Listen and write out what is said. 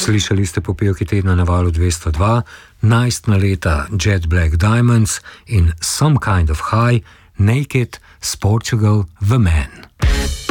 Slišali ste popevki tedna na valu 202, najstna leta Jet Black Diamonds in Some Kind of High, Naked, s Portugal, The Man.